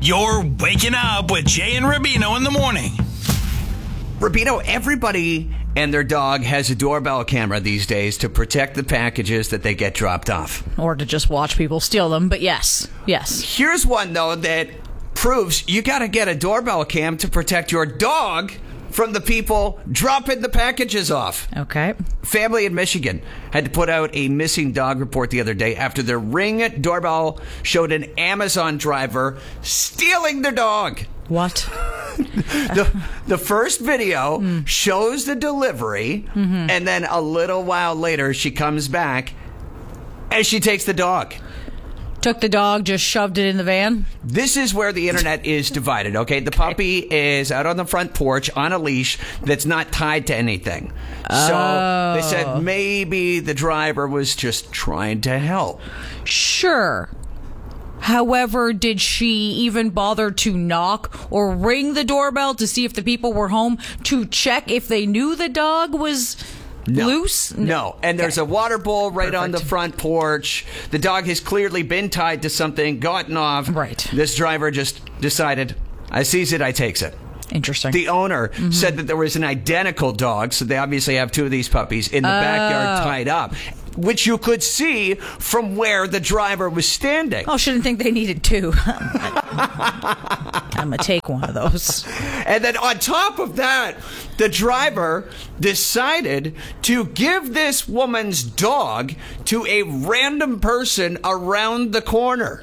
You're waking up with Jay and Rubino in the morning. Rubino, everybody and their dog has a doorbell camera these days to protect the packages that they get dropped off. Or to just watch people steal them, but yes. Here's one, though, that proves you got to get a doorbell cam to protect your dog from the people dropping the packages off. Okay. Family in Michigan had to put out a missing dog report the other day after their Ring doorbell showed an Amazon driver stealing their dog. What? The first video shows the delivery, and then a little while later, she comes back and she takes the dog. Took the dog, just shoved it in the van? This is where the internet is divided, okay? The puppy is out on the front porch on a leash that's not tied to anything. So they said maybe the driver was just trying to help. Sure. However, did she even bother to knock or ring the doorbell to see if the people were home to check if they knew the dog was loose? No. And there's a water bowl right on the front porch. The dog has clearly been tied to something, gotten off. Right. This driver just decided, I sees it, I takes it. Interesting. The owner said that there was an identical dog, so they obviously have two of these puppies in the backyard tied up, which you could see from where the driver was standing. Oh, shouldn't think they needed two. I'm going to take one of those. And then on top of that, the driver decided to give this woman's dog to a random person around the corner.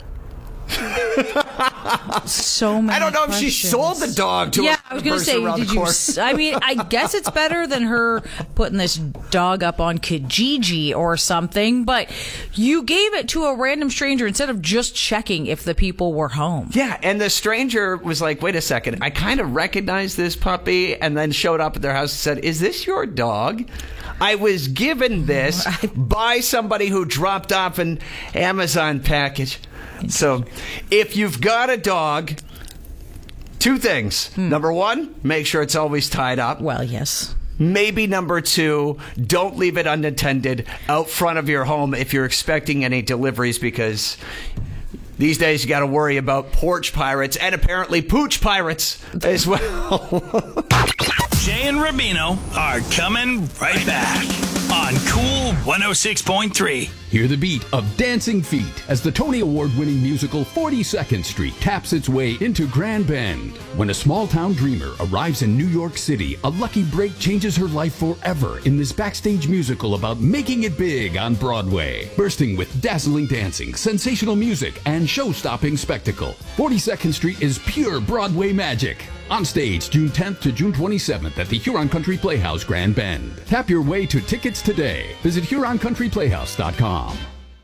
So many I don't know questions. if she sold the dog to a I was going to person say, around did the you? corner. I mean, I guess it's better than her putting this dog up on Kijiji or something, but you gave it to a random stranger instead of just checking if the people were home. Yeah, and the stranger was like, wait a second, I kind of recognize this puppy, and then showed up at their house and said, is this your dog? I was given this by somebody who dropped off an Amazon package. So if you've got a dog, two things. Number one, make sure it's always tied up. Well, yes. Maybe number two, don't leave it unattended out front of your home if you're expecting any deliveries, because these days you got to worry about porch pirates and apparently pooch pirates as well. Jay and Rubino are coming right back on Cool 106.3. Hear the beat of Dancing Feet as the Tony Award-winning musical 42nd Street taps its way into Grand Bend. When a small-town dreamer arrives in New York City, a lucky break changes her life forever in this backstage musical about making it big on Broadway. Bursting with dazzling dancing, sensational music, and show-stopping spectacle, 42nd Street is pure Broadway magic. On stage, June 10th to June 27th at the Huron Country Playhouse, Grand Bend. Tap your way to tickets today. Visit HuronCountryPlayhouse.com.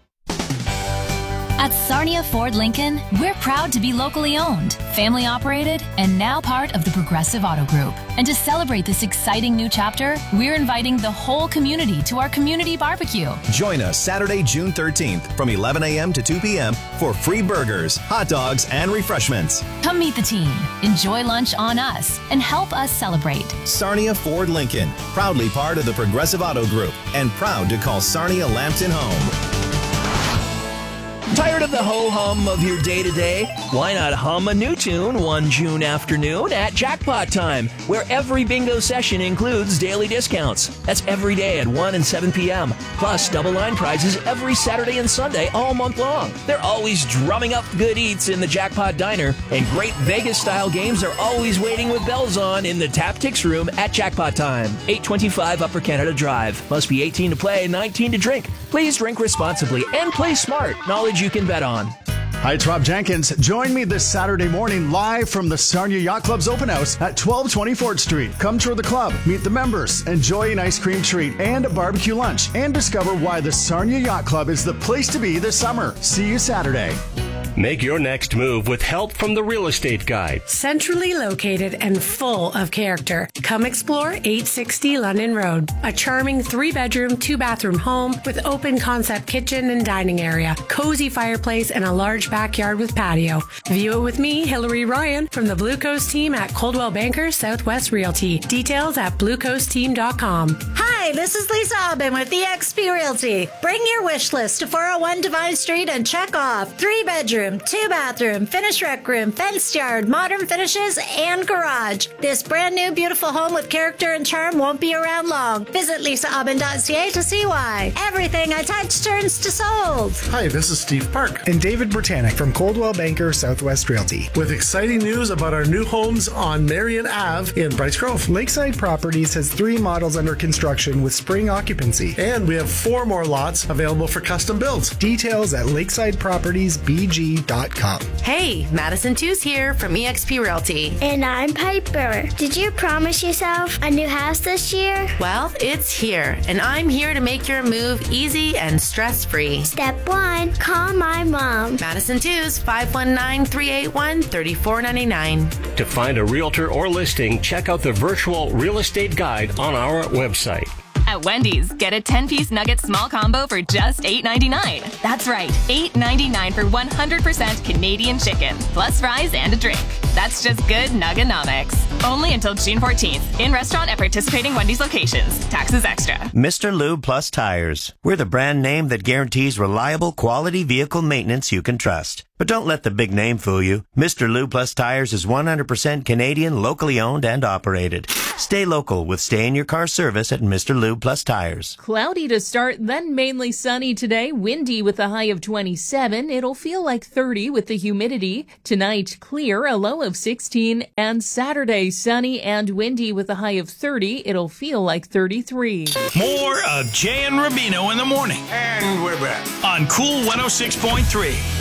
At Sarnia Ford Lincoln, we're proud to be locally owned, family operated, and now part of the Progressive Auto Group. And to celebrate this exciting new chapter, we're inviting the whole community to our community barbecue. Join us Saturday, June 13th from 11 a.m. to 2 p.m. for free burgers, hot dogs, and refreshments. Come meet the team, enjoy lunch on us, and help us celebrate. Sarnia Ford Lincoln, proudly part of the Progressive Auto Group and proud to call Sarnia Lambton home. Tired of the ho-hum of your day-to-day? Why not hum a new tune one June afternoon at Jackpot Time, where every bingo session includes daily discounts. That's every day at 1 and 7 p.m., plus double-line prizes every Saturday and Sunday all month long. They're always drumming up good eats in the Jackpot Diner, and great Vegas-style games are always waiting with bells on in the Tap-Tix room at Jackpot Time, 825 Upper Canada Drive. Must be 18 to play, 19 to drink. Please drink responsibly and play smart. Knowledge you can bet on. Hi, it's Rob Jenkins. Join me this Saturday morning live from the Sarnia Yacht Club's open house at 1220 Fort Street. Come tour the club, meet the members, enjoy an ice cream treat and a barbecue lunch, and discover why the Sarnia Yacht Club is the place to be this summer. See you Saturday. Make your next move with help from the Real Estate Guide. Centrally located and full of character. Come explore 860 London Road. A charming 3-bedroom, 2-bathroom home with open concept kitchen and dining area, cozy fireplace, and a large backyard with patio. View it with me, Hillary Ryan, from the Blue Coast team at Coldwell Banker Southwest Realty. Details at bluecoastteam.com. Hi, this is Lisa Aubin with eXp Realty. Bring your wish list to 401 Divine Street and check off 3-bedroom, bedroom, 2-bathroom, finished rec room, fenced yard, modern finishes, and garage. This brand new beautiful home with character and charm won't be around long. Visit lisaaubin.ca to see why. Everything I touch turns to sold. Hi, this is Steve Park and David Britannic from Coldwell Banker Southwest Realty with exciting news about our new homes on Marion Ave in Bryce Grove. Lakeside Properties has 3 models under construction with spring occupancy. And we have 4 more lots available for custom builds. Details at lakesidepropertiesbg.com. Hey, Madison Tooze here from eXp Realty. And I'm Piper. Did you promise yourself a new house this year? Well, it's here, and I'm here to make your move easy and stress-free. Step 1, call my mom. Madison Tooze, 519-381-3499. To find a realtor or listing, check out the virtual real estate guide on our website. At Wendy's, get a 10-piece nugget small combo for just $8.99. That's right, $8.99 for 100% Canadian chicken, plus fries and a drink. That's just good Nuggenomics. Only until June 14th. In restaurant at participating Wendy's locations. Taxes extra. Mr. Lube Plus Tires. We're the brand name that guarantees reliable, quality vehicle maintenance you can trust. But don't let the big name fool you. Mr. Lube Plus Tires is 100% Canadian, locally owned and operated. Stay local with stay-in-your-car service at Mr. Lube Plus Tires. Cloudy to start, then mainly sunny today. Windy with a high of 27. It'll feel like 30 with the humidity. Tonight, clear, a low of 16. And Saturday, sunny and windy with a high of 30. It'll feel like 33. More of Jay and Rubino in the morning. And we're back on Cool 106.3.